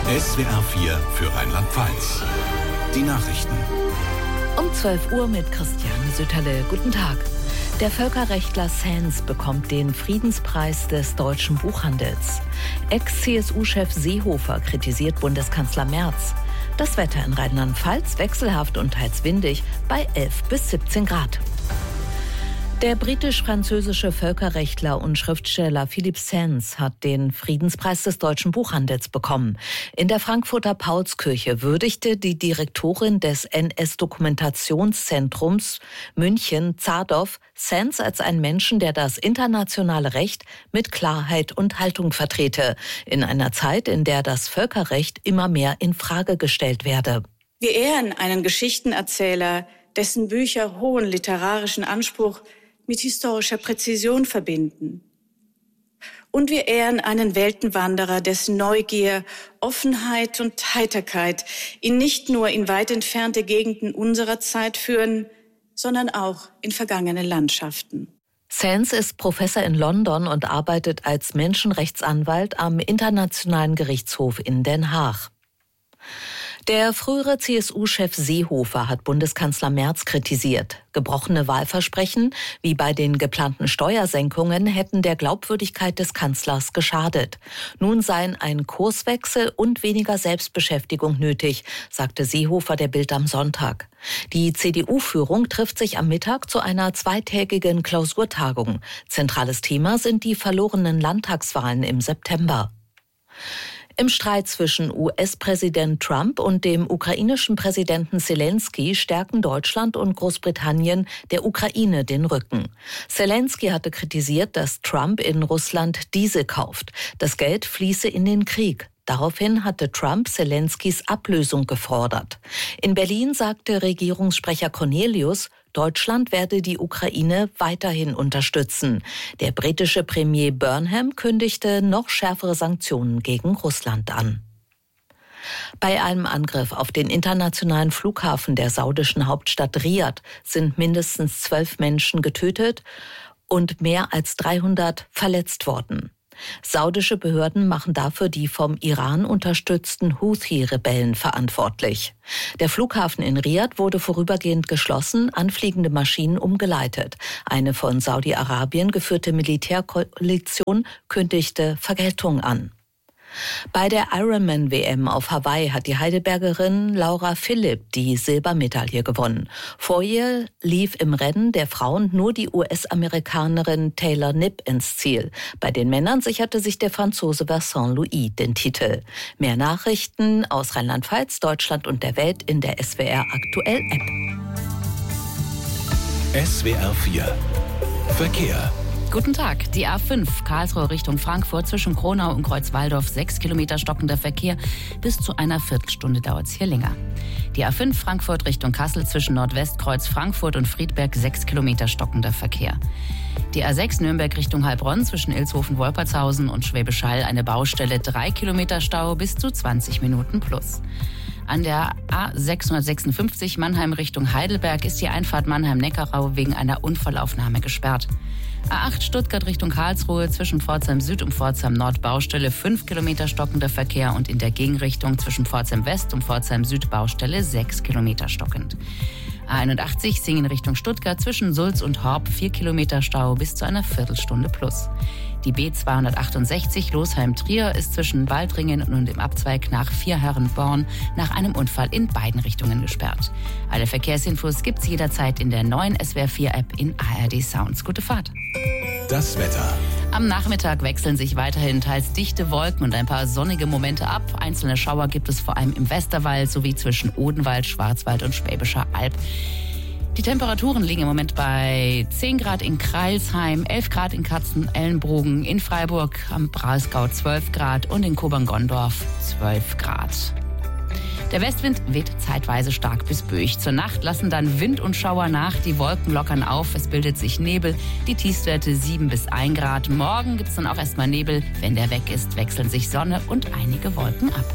SWR 4 für Rheinland-Pfalz. Die Nachrichten. Um 12 Uhr mit Christiane Sütterle. Guten Tag. Der Völkerrechtler Sands bekommt den Friedenspreis des deutschen Buchhandels. Ex-CSU-Chef Seehofer kritisiert Bundeskanzler Merz. Das Wetter in Rheinland-Pfalz wechselhaft und teils windig bei 11 bis 17 Grad. Der britisch-französische Völkerrechtler und Schriftsteller Philippe Sands hat den Friedenspreis des deutschen Buchhandels bekommen. In der Frankfurter Paulskirche würdigte die Direktorin des NS-Dokumentationszentrums München, Zadow, Sands als einen Menschen, der das internationale Recht mit Klarheit und Haltung vertrete, in einer Zeit, in der das Völkerrecht immer mehr in Frage gestellt werde. Wir ehren einen Geschichtenerzähler, dessen Bücher hohen literarischen Anspruch mit historischer Präzision verbinden. Und wir ehren einen Weltenwanderer, dessen Neugier, Offenheit und Heiterkeit ihn nicht nur in weit entfernte Gegenden unserer Zeit führen, sondern auch in vergangene Landschaften. Sands ist Professor in London und arbeitet als Menschenrechtsanwalt am Internationalen Gerichtshof in Den Haag. Der frühere CSU-Chef Seehofer hat Bundeskanzler Merz kritisiert. Gebrochene Wahlversprechen, wie bei den geplanten Steuersenkungen, hätten der Glaubwürdigkeit des Kanzlers geschadet. Nun seien ein Kurswechsel und weniger Selbstbeschäftigung nötig, sagte Seehofer der Bild am Sonntag. Die CDU-Führung trifft sich am Mittag zu einer zweitägigen Klausurtagung. Zentrales Thema sind die verlorenen Landtagswahlen im September. Im Streit zwischen US-Präsident Trump und dem ukrainischen Präsidenten Selenskyj stärken Deutschland und Großbritannien der Ukraine den Rücken. Selenskyj hatte kritisiert, dass Trump in Russland Diesel kauft. Das Geld fließe in den Krieg. Daraufhin hatte Trump Selenskyjs Ablösung gefordert. In Berlin sagte Regierungssprecher Cornelius, Deutschland werde die Ukraine weiterhin unterstützen. Der britische Premier Burnham kündigte noch schärfere Sanktionen gegen Russland an. Bei einem Angriff auf den internationalen Flughafen der saudischen Hauptstadt Riad sind mindestens 12 Menschen getötet und mehr als 300 verletzt worden. Saudische Behörden machen dafür die vom Iran unterstützten Houthi-Rebellen verantwortlich. Der Flughafen in Riad wurde vorübergehend geschlossen, anfliegende Maschinen umgeleitet. Eine von Saudi-Arabien geführte Militärkoalition kündigte Vergeltung an. Bei der Ironman-WM auf Hawaii hat die Heidelbergerin Laura Philipp die Silbermedaille gewonnen. Vor ihr lief im Rennen der Frauen nur die US-Amerikanerin Taylor Knibb ins Ziel. Bei den Männern sicherte sich der Franzose Vincent Louis den Titel. Mehr Nachrichten aus Rheinland-Pfalz, Deutschland und der Welt in der SWR Aktuell App. SWR 4 Verkehr. Guten Tag. Die A5 Karlsruhe Richtung Frankfurt zwischen Kronau und Kreuzwaldorf 6 Kilometer stockender Verkehr. Bis zu einer Viertelstunde dauert es hier länger. Die A5 Frankfurt Richtung Kassel zwischen Nordwestkreuz Frankfurt und Friedberg 6 Kilometer stockender Verkehr. Die A6 Nürnberg Richtung Heilbronn zwischen Ilshofen-Wolpertshausen und Schwäbisch Hall eine Baustelle 3 Kilometer Stau bis zu 20 Minuten plus. An der A656 Mannheim Richtung Heidelberg ist die Einfahrt Mannheim-Neckarau wegen einer Unfallaufnahme gesperrt. A8 Stuttgart Richtung Karlsruhe zwischen Pforzheim Süd und Pforzheim Nord Baustelle 5 Kilometer stockender Verkehr und in der Gegenrichtung zwischen Pforzheim West und Pforzheim Süd Baustelle 6 Kilometer stockend. A81 Singen Richtung Stuttgart zwischen Sulz und Horb 4 Kilometer Stau bis zu einer Viertelstunde plus. Die B268 Losheim-Trier ist zwischen Waldringen und im Abzweig nach Vierherrenborn nach einem Unfall in beiden Richtungen gesperrt. Alle Verkehrsinfos gibt's jederzeit in der neuen SWR 4 App in ARD Sounds. Gute Fahrt. Das Wetter. Am Nachmittag wechseln sich weiterhin teils dichte Wolken und ein paar sonnige Momente ab. Einzelne Schauer gibt es vor allem im Westerwald sowie zwischen Odenwald, Schwarzwald und Schwäbischer Alb. Die Temperaturen liegen im Moment bei 10 Grad in Crailsheim, 11 Grad in Katzen-Ellenbogen, in Freiburg am Breisgau 12 Grad und in Kobern-Gondorf 12 Grad. Der Westwind weht zeitweise stark bis böig. Zur Nacht lassen dann Wind und Schauer nach, die Wolken lockern auf, es bildet sich Nebel, die Tiefstwerte 7 bis 1 Grad. Morgen gibt's dann auch erstmal Nebel, wenn der weg ist, wechseln sich Sonne und einige Wolken ab.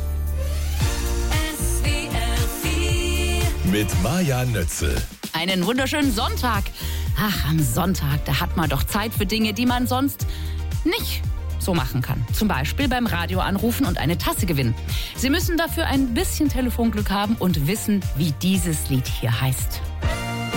Mit Maja Nötzel. Einen wunderschönen Sonntag. Ach, am Sonntag, da hat man doch Zeit für Dinge, die man sonst nicht so machen kann. Zum Beispiel beim Radio anrufen und eine Tasse gewinnen. Sie müssen dafür ein bisschen Telefonglück haben und wissen, wie dieses Lied hier heißt.